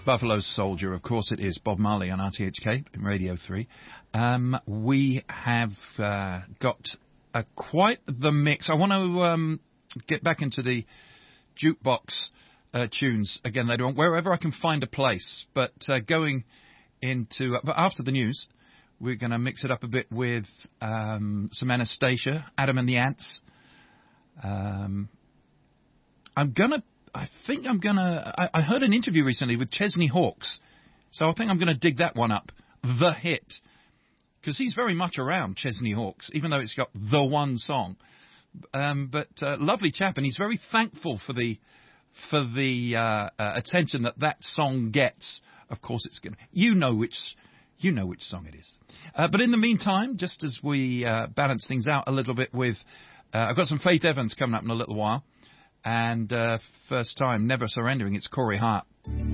Buffalo Soldier, of course it is. Bob Marley on RTHK in Radio 3. We have got quite the mix. I want to get back into the jukebox tunes again later on, wherever I can find a place. But going into... but after the news, we're going to mix it up a bit with some Anastacia, Adam and the Ants. I heard an interview recently with Chesney Hawkes, so I think I'm going to dig that one up. The Hit. Because he's very much around, Chesney Hawkes, even though it's got the one song. But lovely chap, and he's very thankful for the attention that song gets. Of course, it's going to... You know which song it is. But in the meantime, just as we balance things out a little bit with... I've got some Faith Evans coming up in a little while. And first time, Never Surrendering, it's Corey Hart.